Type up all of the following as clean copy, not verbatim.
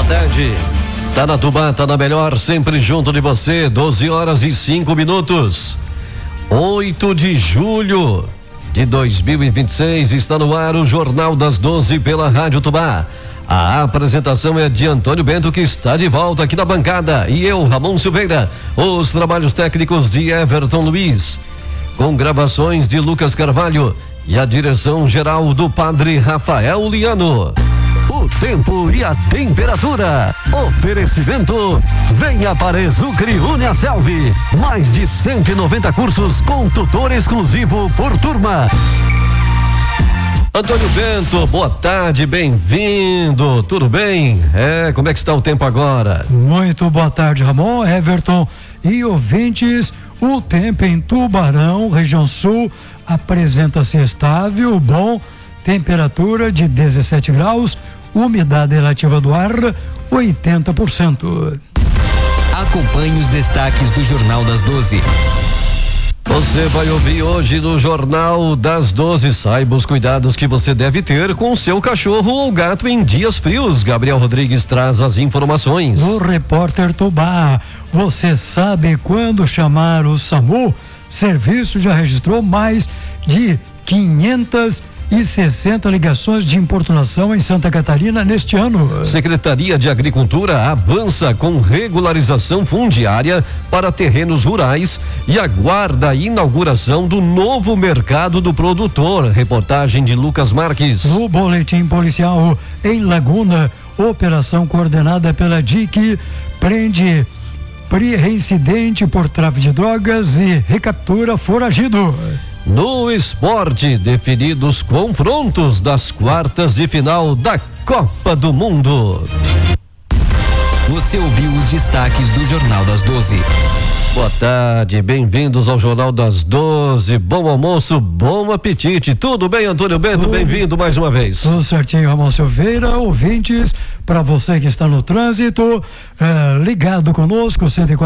tarde. Tá na Tubá, tá na melhor, sempre junto de você, 12h05. 8 de julho de 2026, está no ar o Jornal das 12 pela Rádio Tubá. A apresentação é de Antônio Bento, que está de volta aqui na bancada, e eu, Ramon Silveira. Os trabalhos técnicos de Everton Luiz, com gravações de Lucas Carvalho e a direção geral do Padre Rafael Liano. O tempo e a temperatura. Oferecimento. Venha para Exucre Uniaselv. Mais de 190 cursos com tutor exclusivo por turma. Antônio Bento, boa tarde, bem-vindo, tudo bem? Como é que está o tempo agora? Muito boa tarde, Ramon, Everton e ouvintes. O tempo em Tubarão, região sul, apresenta-se estável, bom, temperatura de 17 graus, umidade relativa do ar, 80%. Acompanhe os destaques do Jornal das 12. Você vai ouvir hoje no Jornal das 12. Saiba os cuidados que você deve ter com seu cachorro ou gato em dias frios. Gabriel Rodrigues traz as informações. O repórter Tubá, você sabe quando chamar o SAMU? Serviço já registrou mais de 560 ligações de importunação em Santa Catarina neste ano. Secretaria de Agricultura avança com regularização fundiária para terrenos rurais e aguarda a inauguração do novo mercado do produtor. Reportagem de Lucas Marques. No boletim policial em Laguna, operação coordenada pela DIC prende reincidente por tráfico de drogas e recaptura foragido. No esporte, definidos confrontos das quartas de final da Copa do Mundo. Você ouviu os destaques do Jornal das 12. Boa tarde, bem-vindos ao Jornal das 12. Bom almoço, bom apetite. Tudo bem, Antônio Bento? Bem-vindo mais uma vez. Tudo certinho, Ramon Silveira. Ouvintes, para você que está no trânsito, ligado conosco,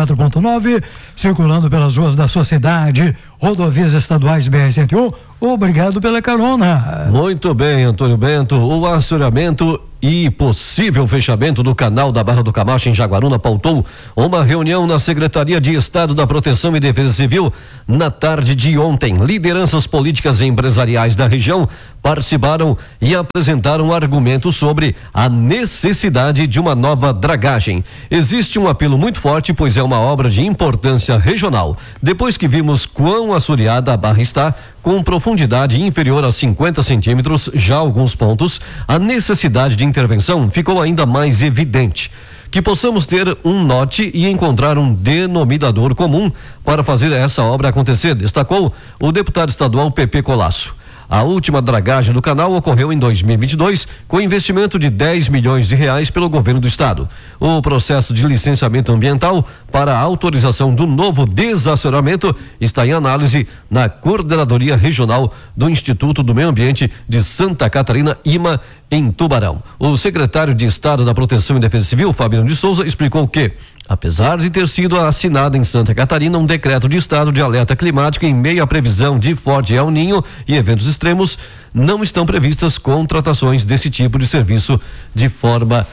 104.9, circulando pelas ruas da sua cidade, rodovias estaduais BR-101, obrigado pela carona. Muito bem, Antônio Bento. O assoreamento e possível fechamento do canal da Barra do Camacho em Jaguaruna pautou uma reunião na Secretaria de Estado da Proteção e Defesa Civil na tarde de ontem. Lideranças políticas e empresariais da região participaram e apresentaram argumentos sobre a necessidade de uma nova dragagem. Existe um apelo muito forte, pois é uma obra de importância regional. Depois que vimos quão assoreada a barra está, com profundidade inferior a 50 centímetros, já alguns pontos, a necessidade de intervenção ficou ainda mais evidente. Que possamos ter um norte e encontrar um denominador comum para fazer essa obra acontecer, destacou o deputado estadual Pepe Colasso. A última dragagem do canal ocorreu em 2022, com investimento de 10 milhões de reais pelo governo do estado. O processo de licenciamento ambiental para a autorização do novo desassoreamento está em análise na Coordenadoria Regional do Instituto do Meio Ambiente de Santa Catarina, IMA, em Tubarão. O secretário de Estado da Proteção e Defesa Civil, Fabiano de Souza, explicou que, apesar de ter sido assinado em Santa Catarina um decreto de estado de alerta climático em meio à previsão de forte El Ninho e eventos extremos, não estão previstas contratações desse tipo de serviço de forma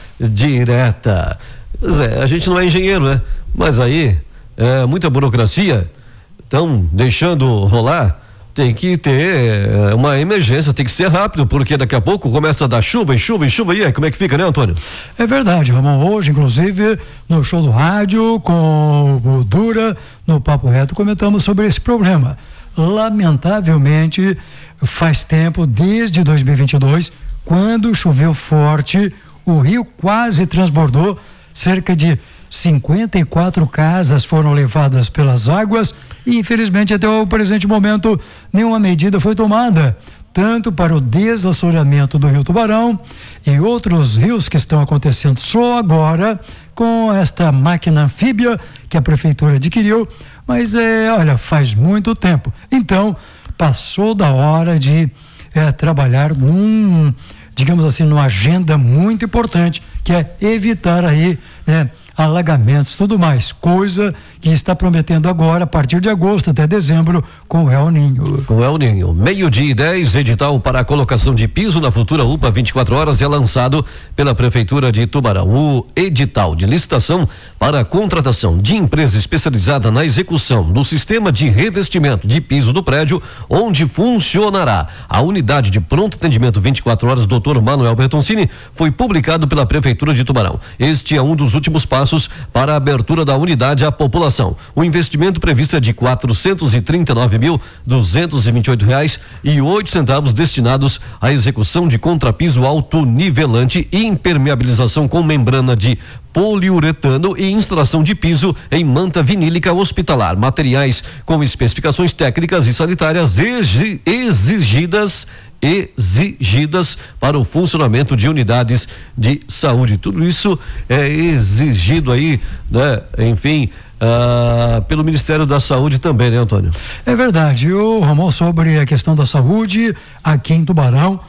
direta. A gente não é engenheiro, né? Mas aí, muita burocracia, estão deixando rolar. Tem que ter uma emergência, tem que ser rápido, porque daqui a pouco começa a dar chuva, e aí como é que fica, né, Antônio? É verdade, Ramon. Hoje, inclusive, no show do rádio, com o Dura, no Papo Reto, comentamos sobre esse problema. Lamentavelmente, faz tempo, desde 2022, quando choveu forte, o rio quase transbordou, cerca de 54 casas foram levadas pelas águas e, infelizmente, até o presente momento, nenhuma medida foi tomada, tanto para o desassoreamento do Rio Tubarão e outros rios que estão acontecendo só agora com esta máquina anfíbia que a prefeitura adquiriu, mas faz muito tempo. Então, passou da hora de trabalhar digamos assim, numa agenda muito importante, que é evitar aí alagamentos, tudo mais, coisa que está prometendo agora, a partir de agosto até dezembro, com o El Ninho. Com El Ninho. 12:10, edital para a colocação de piso na futura UPA 24 horas é lançado pela Prefeitura de Tubarão. O edital de licitação para a contratação de empresa especializada na execução do sistema de revestimento de piso do prédio, onde funcionará a unidade de pronto atendimento 24 horas Dr. Manuel Bertoncini, foi publicado pela Prefeitura de Tubarão. Este é um dos últimos passos para a abertura da unidade à população. O investimento previsto é de R$ 439.228,08 destinados à execução de contrapiso autonivelante e impermeabilização com membrana de poliuretano e instalação de piso em manta vinílica hospitalar. Materiais com especificações técnicas e sanitárias exigidas para o funcionamento de unidades de saúde. Tudo isso é exigido aí, né? Enfim, pelo Ministério da Saúde também, né, Antônio? É verdade. O Ramon, sobre a questão da saúde aqui em Tubarão,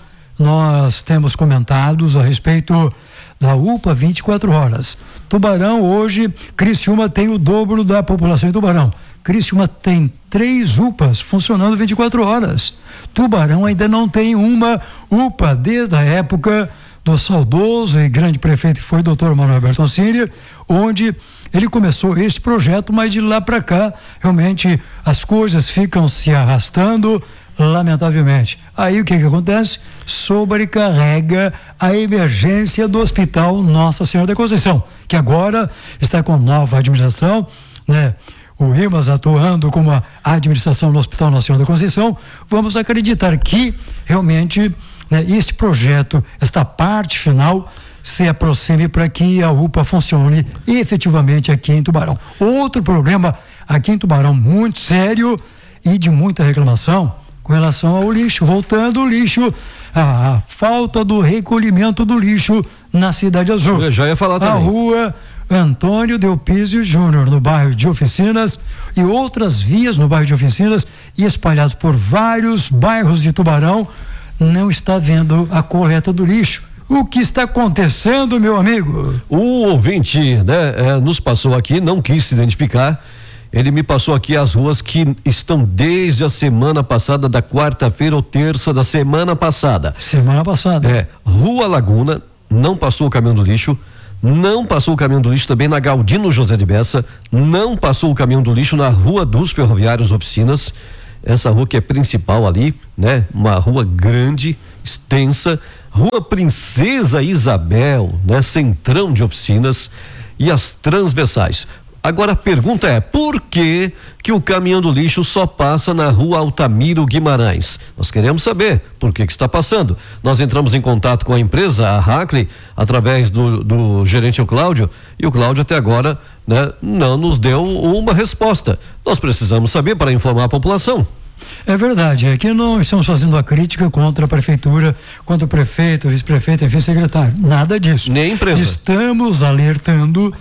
nós temos comentados a respeito da UPA 24 horas. Tubarão hoje, Criciúma tem o dobro da população em Tubarão. Criciúma tem 3 UPAs funcionando 24 horas. Tubarão ainda não tem uma UPA desde a época do saudoso e grande prefeito que foi o Dr. Manuel Bertoncini, onde ele começou este projeto, mas de lá para cá, realmente, as coisas ficam se arrastando, lamentavelmente. Aí o que acontece? Sobrecarrega a emergência do Hospital Nossa Senhora da Conceição, que agora está com nova administração, né? O RIMAS atuando como a administração do Hospital Nossa Senhora da Conceição. Vamos acreditar que realmente, né, este projeto, esta parte final, se aproxime para que a UPA funcione efetivamente aqui em Tubarão. Outro problema aqui em Tubarão muito sério e de muita reclamação com relação ao lixo, voltando o lixo, a falta do recolhimento do lixo na Cidade Azul. Eu já ia falar também. A rua Antônio Delpizio Júnior, no bairro de Oficinas, e outras vias no bairro de Oficinas e espalhados por vários bairros de Tubarão, não está vendo a coleta do lixo. O que está acontecendo, meu amigo? O ouvinte, né, nos passou aqui, não quis se identificar. Ele me passou aqui as ruas que estão desde a semana passada, da quarta-feira ou terça da semana passada. Semana passada. Rua Laguna, não passou o caminhão do lixo. Não passou o caminhão do lixo também na Galdino José de Bessa. Não passou o caminhão do lixo na Rua dos Ferroviários Oficinas. Essa rua que é principal ali, né? Uma rua grande, extensa. Rua Princesa Isabel, né? Centrão de Oficinas. E as transversais. Agora a pergunta é, por que o caminhão do lixo só passa na Rua Altamiro Guimarães? Nós queremos saber por que está passando. Nós entramos em contato com a empresa, a Hackley, através do gerente, o Cláudio, e o Cláudio até agora, né, não nos deu uma resposta. Nós precisamos saber para informar a população. É verdade, aqui não estamos fazendo a crítica contra a prefeitura, contra o prefeito, o vice-prefeito, enfim, secretário, nada disso. Nem a empresa. Estamos alertando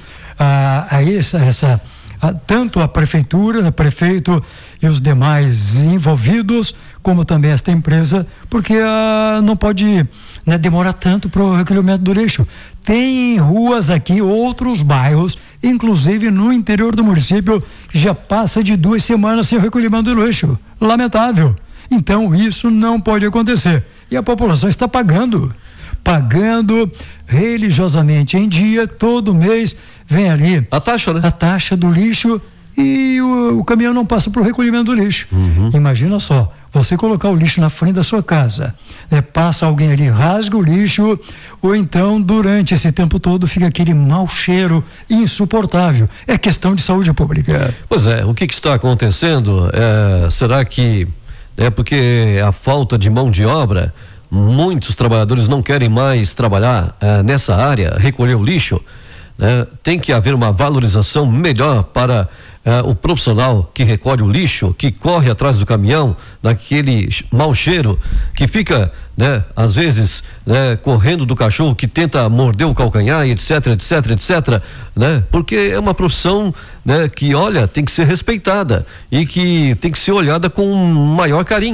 tanto a prefeitura, o prefeito e os demais envolvidos, como também esta empresa, porque não pode, né, demorar tanto para o recolhimento do lixo. Tem ruas aqui, outros bairros, inclusive no interior do município, que já passa de 2 semanas sem o recolhimento do lixo. Lamentável. Então isso não pode acontecer. E a população está pagando religiosamente em dia, todo mês vem ali a taxa, né? A taxa do lixo, e o caminhão não passa para o recolhimento do lixo. Imagina só, você colocar o lixo na frente da sua casa, né? Passa alguém ali, rasga o lixo, ou então durante esse tempo todo fica aquele mau cheiro insuportável. É questão de saúde pública. Pois é, o que está acontecendo? Será que é porque a falta de mão de obra? Muitos trabalhadores não querem mais trabalhar nessa área, recolher o lixo, né? Tem que haver uma valorização melhor para o profissional que recolhe o lixo, que corre atrás do caminhão, daquele mau cheiro, que fica, né, às vezes, né, correndo do cachorro que tenta morder o calcanhar, etc, né? Porque é uma profissão, né, que, olha, tem que ser respeitada e que tem que ser olhada com maior carinho.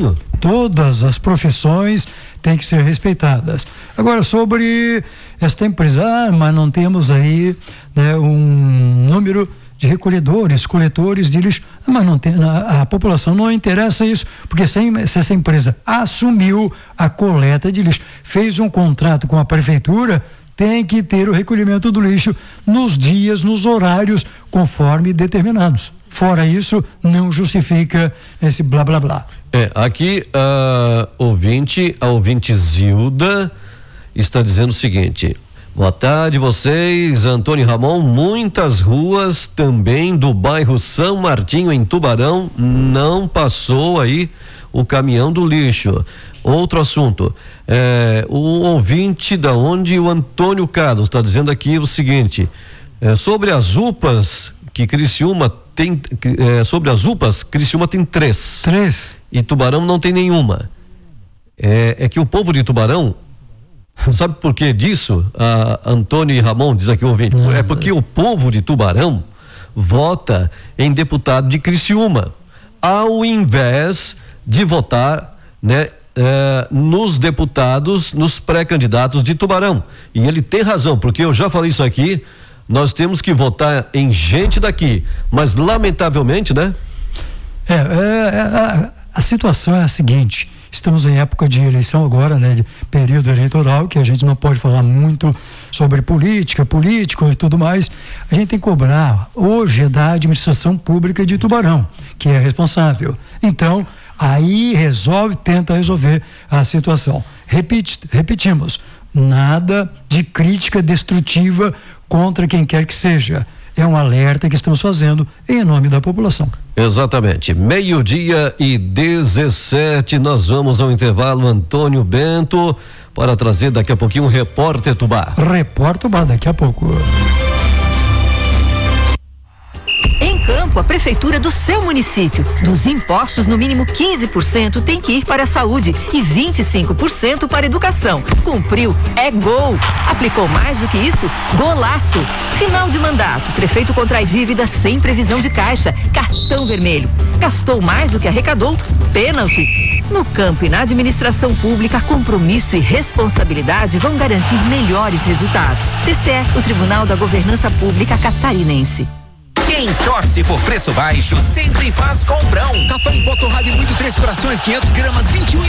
todas as profissões têm que ser respeitadas. Agora, sobre esta empresa, mas não temos aí, né, um número de recolhedores, coletores de lixo, mas não tem, a população não interessa isso, porque se essa empresa assumiu a coleta de lixo, fez um contrato com a prefeitura, tem que ter o recolhimento do lixo nos dias, nos horários, conforme determinados. Fora isso, não justifica esse blá blá blá. Aqui a ouvinte Zilda está dizendo o seguinte: boa tarde vocês, Antônio e Ramon. Muitas ruas também do bairro São Martinho, em Tubarão, não passou aí o caminhão do lixo. Outro assunto, o ouvinte da onde o Antônio Carlos está dizendo aqui o seguinte, sobre as UPAs que Criciúma tem, Criciúma tem 3. 3? E Tubarão não tem nenhuma. É que o povo de Tubarão, sabe por que disso? Antônio e Ramon, diz aqui o ouvinte, é porque o povo de Tubarão vota em deputado de Criciúma, ao invés de votar, né, nos deputados, nos pré-candidatos de Tubarão. E ele tem razão, porque eu já falei isso aqui, nós temos que votar em gente daqui, mas lamentavelmente, né? A situação é a seguinte: estamos em época de eleição agora, né, de período eleitoral, que a gente não pode falar muito sobre político e tudo mais. A gente tem que cobrar, hoje é da administração pública de Tubarão, que é responsável. Então, aí tenta resolver a situação. Repetimos, nada de crítica destrutiva contra quem quer que seja. É um alerta que estamos fazendo em nome da população. Exatamente. 12:17, nós vamos ao intervalo. Antônio Bento, para trazer daqui a pouquinho o Repórter Tubá. Repórter Tubá, daqui a pouco. Em Campo, a prefeitura do seu município. Dos impostos, no mínimo 15% tem que ir para a saúde e 25% para a educação. Cumpriu, é gol. Aplicou mais do que isso? Golaço. Final de mandato, prefeito contrai dívida sem previsão de caixa. Cartão vermelho. Gastou mais do que arrecadou? Pênalti. No campo e na administração pública, compromisso e responsabilidade vão garantir melhores resultados. TCE, o Tribunal da Governança Pública Catarinense. Quem torce por preço baixo sempre faz comprão. Café em pó torrado e muito 3 corações, 500 gramas, 21